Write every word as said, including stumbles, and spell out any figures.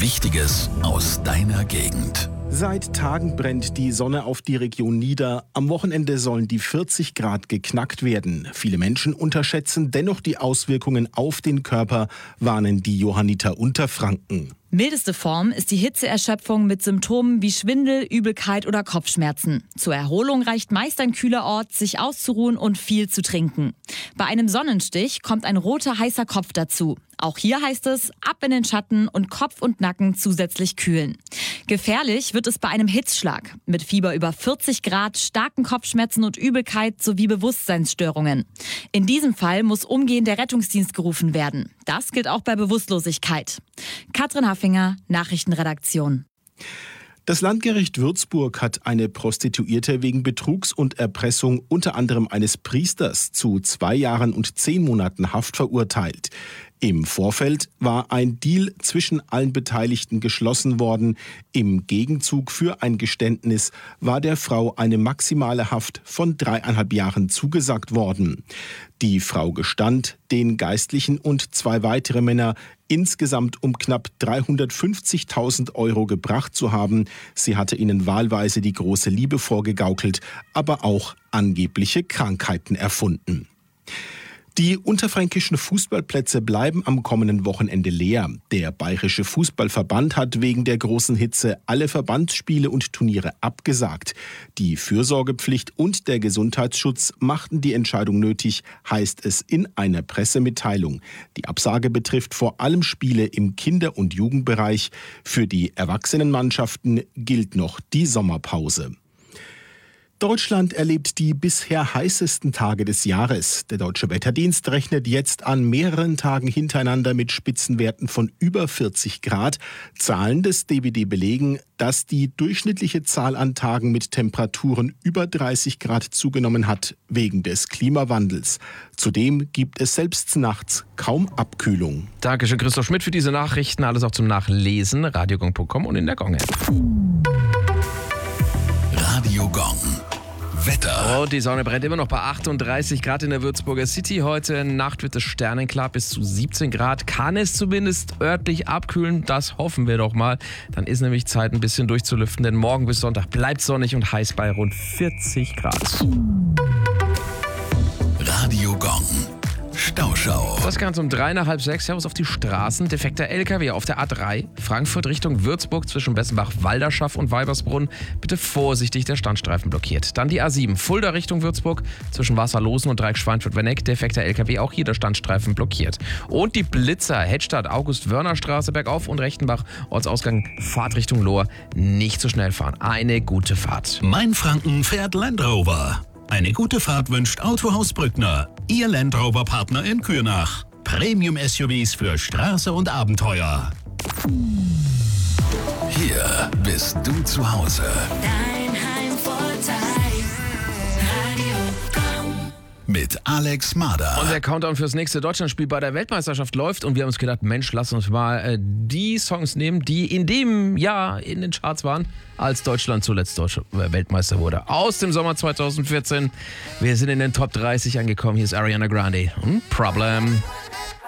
Wichtiges aus deiner Gegend. Seit Tagen brennt die Sonne auf die Region nieder. Am Wochenende sollen die vierzig Grad geknackt werden. Viele Menschen unterschätzen dennoch die Auswirkungen auf den Körper, warnen die Johanniter Unterfranken. Mildeste Form ist die Hitzeerschöpfung mit Symptomen wie Schwindel, Übelkeit oder Kopfschmerzen. Zur Erholung reicht meist ein kühler Ort, sich auszuruhen und viel zu trinken. Bei einem Sonnenstich kommt ein roter, heißer Kopf dazu. Auch hier heißt es, ab in den Schatten und Kopf und Nacken zusätzlich kühlen. Gefährlich wird es bei einem Hitzschlag mit Fieber über vierzig Grad, starken Kopfschmerzen und Übelkeit sowie Bewusstseinsstörungen. In diesem Fall muss umgehend der Rettungsdienst gerufen werden. Das gilt auch bei Bewusstlosigkeit. Katrin Haffinger, Nachrichtenredaktion. Das Landgericht Würzburg hat eine Prostituierte wegen Betrugs und Erpressung unter anderem eines Priesters zu zwei Jahren und zehn Monaten Haft verurteilt. Im Vorfeld war ein Deal zwischen allen Beteiligten geschlossen worden. Im Gegenzug für ein Geständnis war der Frau eine maximale Haft von dreieinhalb Jahren zugesagt worden. Die Frau gestand, den Geistlichen und zwei weitere Männer insgesamt um knapp dreihundertfünfzigtausend Euro gebracht zu haben. Sie hatte ihnen wahlweise die große Liebe vorgegaukelt, aber auch angebliche Krankheiten erfunden. Die unterfränkischen Fußballplätze bleiben am kommenden Wochenende leer. Der Bayerische Fußballverband hat wegen der großen Hitze alle Verbandsspiele und Turniere abgesagt. Die Fürsorgepflicht und der Gesundheitsschutz machten die Entscheidung nötig, heißt es in einer Pressemitteilung. Die Absage betrifft vor allem Spiele im Kinder- und Jugendbereich. Für die Erwachsenenmannschaften gilt noch die Sommerpause. Deutschland erlebt die bisher heißesten Tage des Jahres. Der Deutsche Wetterdienst rechnet jetzt an mehreren Tagen hintereinander mit Spitzenwerten von über vierzig Grad. Zahlen des D W D belegen, dass die durchschnittliche Zahl an Tagen mit Temperaturen über dreißig Grad zugenommen hat, wegen des Klimawandels. Zudem gibt es selbst nachts kaum Abkühlung. Dankeschön, Christoph Schmidt, für diese Nachrichten. Alles auch zum Nachlesen. radiogong punkt com und in der Gong-App. Radio Gong. Wetter. Oh, die Sonne brennt immer noch bei achtunddreißig Grad in der Würzburger City. Heute Nacht wird es sternenklar bis zu siebzehn Grad. Kann es zumindest örtlich abkühlen? Das hoffen wir doch mal. Dann ist nämlich Zeit, ein bisschen durchzulüften, denn morgen bis Sonntag bleibt sonnig und heiß bei rund vierzig Grad. Radio Gong. Stauschau. Das Ganze um drei nach halb sechs. Servus auf die Straßen. Defekter L K W auf der A drei. Frankfurt Richtung Würzburg zwischen Bessenbach, Walderschaff und Weibersbrunn. Bitte vorsichtig, der Standstreifen blockiert. Dann die A sieben. Fulda Richtung Würzburg zwischen Wasserlosen und Dreieck Schweinfurt-Wenneck. Defekter L K W, auch hier der Standstreifen blockiert. Und die Blitzer. Hedstadt, August-Wörner-Straße bergauf und Rechtenbach. Ortsausgang Fahrtrichtung Lohr. Nicht zu schnell fahren. Eine gute Fahrt. Mainfranken fährt Land Rover. Eine gute Fahrt wünscht Autohaus Brückner. Ihr Land Rover-Partner in Kürnach. Premium-S U Vs für Straße und Abenteuer. Hier bist du zu Hause. Dein Heimvorteil. Radio Gong. Mit Alex Mader. Und der Countdown fürs nächste Deutschlandspiel bei der Weltmeisterschaft läuft und wir haben uns gedacht, Mensch, lass uns mal äh, die Songs nehmen, die in dem Jahr in den Charts waren, als Deutschland zuletzt Deutsch- äh, Weltmeister wurde. Aus dem Sommer zweitausendvierzehn. Wir sind in den Top dreißig angekommen. Hier ist Ariana Grande. Hm? Problem.